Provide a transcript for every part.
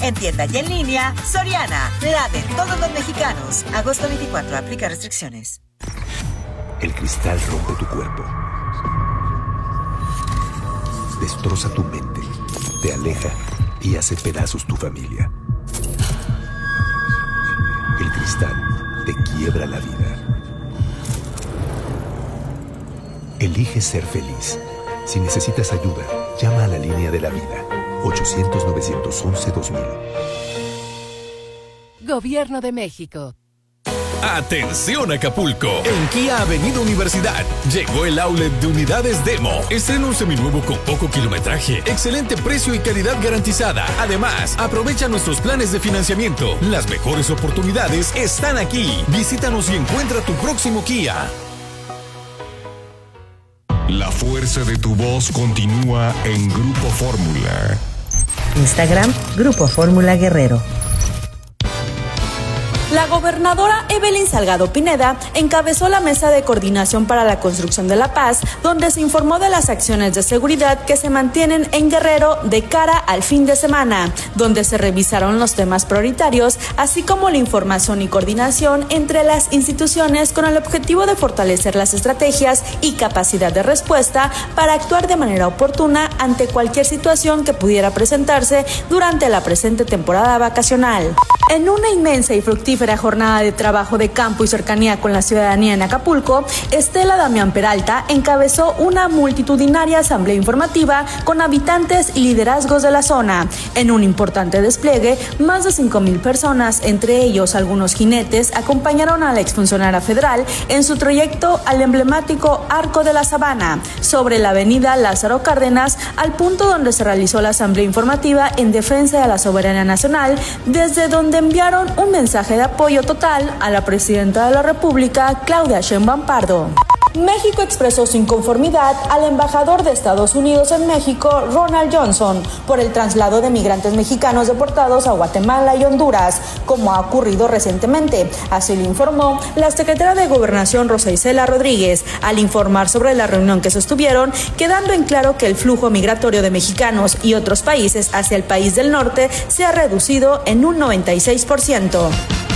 En tienda y en línea, Soriana, la de todos los mexicanos. Agosto 24, aplica restricciones. El cristal rompe tu cuerpo. Destroza tu mente, te aleja y hace pedazos tu familia. El cristal te quiebra la vida. Elige ser feliz. Si necesitas ayuda, llama a la línea de la vida. 800-911-2000. Gobierno de México. ¡Atención Acapulco! En Kia Avenida Universidad llegó el outlet de unidades Demo. Estrena un seminuevo con poco kilometraje, excelente precio y calidad garantizada. Además, aprovecha nuestros planes de financiamiento. Las mejores oportunidades están aquí. Visítanos y encuentra tu próximo Kia. La fuerza de tu voz continúa en Grupo Fórmula. Instagram, Grupo Fórmula Guerrero. La gobernadora Evelyn Salgado Pineda encabezó la mesa de coordinación para la construcción de la paz, donde se informó de las acciones de seguridad que se mantienen en Guerrero de cara al fin de semana, donde se revisaron los temas prioritarios, así como la información y coordinación entre las instituciones con el objetivo de fortalecer las estrategias y capacidad de respuesta para actuar de manera oportuna ante cualquier situación que pudiera presentarse durante la presente temporada vacacional. En una inmensa y fructífera jornada de trabajo de campo y cercanía con la ciudadanía en Acapulco, Estela Damián Peralta encabezó una multitudinaria asamblea informativa con habitantes y liderazgos de la zona. En un importante despliegue, más de 5,000 personas, entre ellos algunos jinetes, acompañaron a la exfuncionaria federal en su trayecto al emblemático Arco de la Sabana, sobre la avenida Lázaro Cárdenas, al punto donde se realizó la asamblea informativa en defensa de la soberanía nacional, desde donde enviaron un mensaje de apoyo total a la presidenta de la República, Claudia Sheinbaum Pardo. México expresó su inconformidad al embajador de Estados Unidos en México, Ronald Johnson, por el traslado de migrantes mexicanos deportados a Guatemala y Honduras, como ha ocurrido recientemente. Así lo informó la secretaria de Gobernación, Rosa Isela Rodríguez, al informar sobre la reunión que sostuvieron, quedando en claro que el flujo migratorio de mexicanos y otros países hacia el país del norte se ha reducido en un 96%.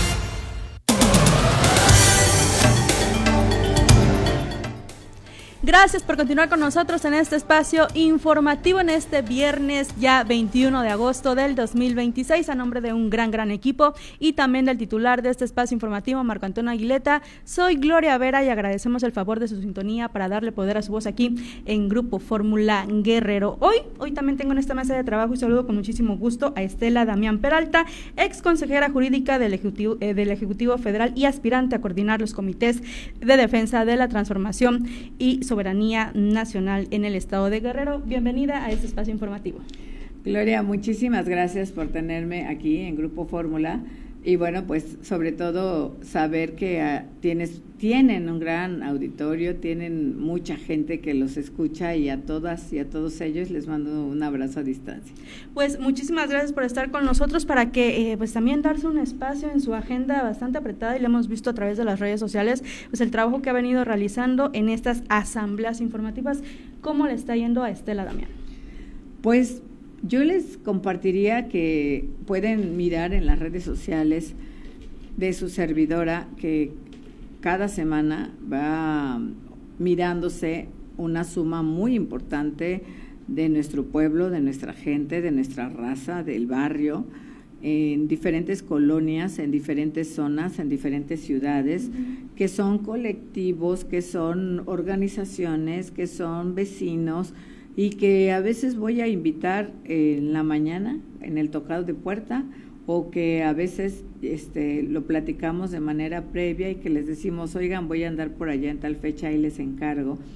Gracias por continuar con nosotros en este espacio informativo en este viernes ya 21 de agosto del 2026, a nombre de un gran equipo y también del titular de este espacio informativo, Marco Antonio Aguileta. Soy Gloria Vera y agradecemos el favor de su sintonía para darle poder a su voz aquí en Grupo Fórmula Guerrero. Hoy también tengo en esta mesa de trabajo y saludo con muchísimo gusto a Estela Damián Peralta, ex consejera jurídica del Ejecutivo Federal y aspirante a coordinar los comités de defensa de la transformación y soberanía nacional en el estado de Guerrero. Bienvenida a este espacio informativo. Gloria, muchísimas gracias por tenerme aquí en Grupo Fórmula y bueno, pues sobre todo saber que tienen un gran auditorio, tienen mucha gente que los escucha y a todas y a todos ellos les mando un abrazo a distancia. Pues muchísimas gracias por estar con nosotros para que pues también darse un espacio en su agenda bastante apretada, y lo hemos visto a través de las redes sociales, pues el trabajo que ha venido realizando en estas asambleas informativas. ¿Cómo le está yendo a Estela Damián? Pues yo les compartiría que pueden mirar en las redes sociales de su servidora que cada semana va mirándose una suma muy importante de nuestro pueblo, de nuestra gente, de nuestra raza, del barrio, en diferentes colonias, en diferentes zonas, en diferentes ciudades, que son colectivos, que son organizaciones, que son vecinos, y que a veces voy a invitar en la mañana, en el tocado de puerta, o que a veces lo platicamos de manera previa y que les decimos, oigan, voy a andar por allá en tal fecha y les encargo